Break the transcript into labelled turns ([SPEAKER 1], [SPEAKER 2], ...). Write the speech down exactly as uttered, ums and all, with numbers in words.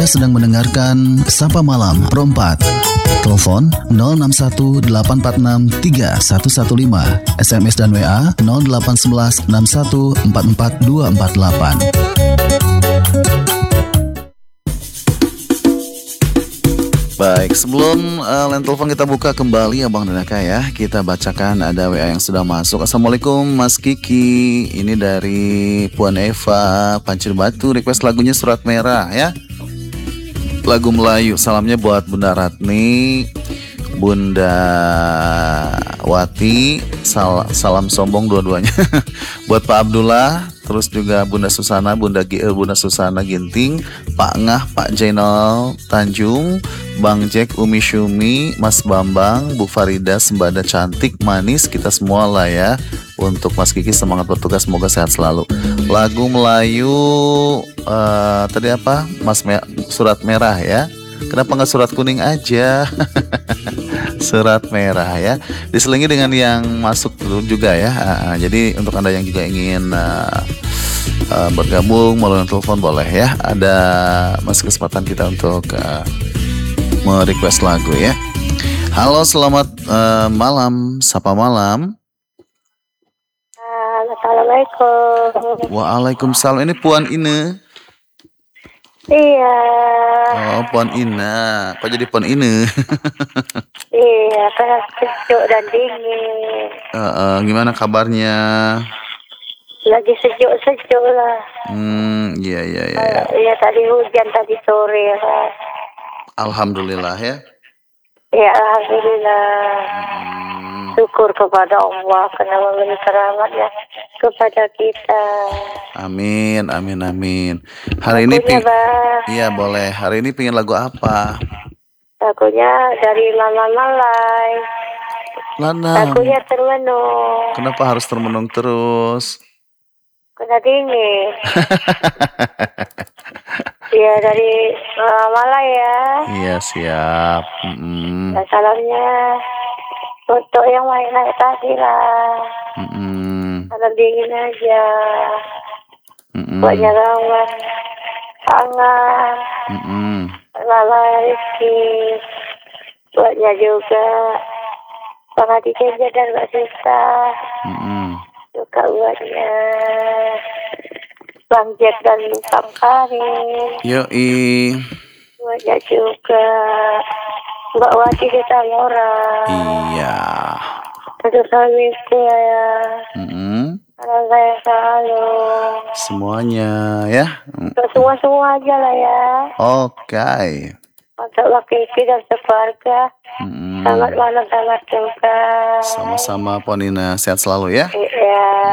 [SPEAKER 1] sedang mendengarkan Sapa Malam Rompat. Telepon nol enam satu delapan empat enam tiga satu satu lima, S M S dan W A nol delapan satu satu enam satu empat empat dua empat delapan. Baik, sebelum uh, line telepon kita buka kembali Abang dan Aka ya, kita bacakan ada W A yang sudah masuk. Assalamualaikum Mas Kiki, ini dari Puan Eva, Pancur Batu, request lagunya Surat Merah ya. Lagu Melayu, salamnya buat Bunda Ratni, Bunda Wati, sal- salam sombong dua-duanya. Buat Pak Abdullah, terus juga Bunda Susana, Bunda G- Bunda Susana Ginting, Pak Ngah, Pak Jainal Tanjung, Bang Jack, Umi Syumi, Mas Bambang, Bu Farida, Sembada cantik, manis, kita semua lah ya. Untuk Mas Kiki semangat bertugas, semoga sehat selalu. Lagu Melayu uh, tadi apa? Mas Me- Surat Merah ya. Kenapa nggak surat kuning aja? Surat merah ya. Diselingi dengan yang masuk dulu juga ya. Uh, jadi untuk Anda yang juga ingin uh, uh, bergabung melalui telepon boleh ya. Ada masih kesempatan kita untuk uh, merequest lagu ya. Halo, selamat uh, malam, Sapa Malam.
[SPEAKER 2] Assalamualaikum.
[SPEAKER 1] Waalaikumsalam. Ini Puan Ine.
[SPEAKER 2] Iya.
[SPEAKER 1] Oh, Puan Ina. Kok jadi Puan Ine?
[SPEAKER 2] Iya, karena sejuk dan dingin.
[SPEAKER 1] Uh, uh, gimana kabarnya?
[SPEAKER 2] Lagi sejuk-sejuk lah.
[SPEAKER 1] Hmm, iya iya iya.
[SPEAKER 2] Uh, iya, tadi hujan tadi sore lah.
[SPEAKER 1] Alhamdulillah ya.
[SPEAKER 2] Ya, alhamdulillah.
[SPEAKER 1] Hmm.
[SPEAKER 2] Syukur kepada Allah karena memberi keramat ya kepada kita.
[SPEAKER 1] Amin, amin, amin. Hari ini
[SPEAKER 2] Lagunya,
[SPEAKER 1] ping...
[SPEAKER 2] Bang.
[SPEAKER 1] Iya boleh. Hari ini pingin lagu apa?
[SPEAKER 2] Lagunya dari Lala Malai.
[SPEAKER 1] Lana.
[SPEAKER 2] Lagunya Termenung.
[SPEAKER 1] Kenapa harus termenung terus?
[SPEAKER 2] Kena dingin. Iya, dari Lala Malai ya.
[SPEAKER 1] Iya siap. Mm-mm.
[SPEAKER 2] Dan salamnya untuk yang naik-naik tadi lah.
[SPEAKER 1] Mm-mm.
[SPEAKER 2] Kalau dingin aja.
[SPEAKER 1] Mm-mm.
[SPEAKER 2] Buat nyarawan tangan.
[SPEAKER 1] Mm-mm.
[SPEAKER 2] Lala Rizky. Buatnya juga Bang Adi Kenja dan Mbak Sista.
[SPEAKER 1] Mm-mm.
[SPEAKER 2] Juga buatnya Bang Jack dan Bang Karin.
[SPEAKER 1] Yoi.
[SPEAKER 2] Buatnya juga Mbak Wati kita Lora.
[SPEAKER 1] Iya.
[SPEAKER 2] Untuk suamiku ya.
[SPEAKER 1] Mm-mm.
[SPEAKER 2] Karena saya selalu.
[SPEAKER 1] Semuanya ya.
[SPEAKER 2] Untuk semua-semua aja lah ya.
[SPEAKER 1] Oke.
[SPEAKER 2] Untuk laki-laki dan sekeluarga.
[SPEAKER 1] Mm-mm.
[SPEAKER 2] Selamat malam, selamat juga.
[SPEAKER 1] Sama-sama Ponina, sehat selalu ya.
[SPEAKER 2] Iya.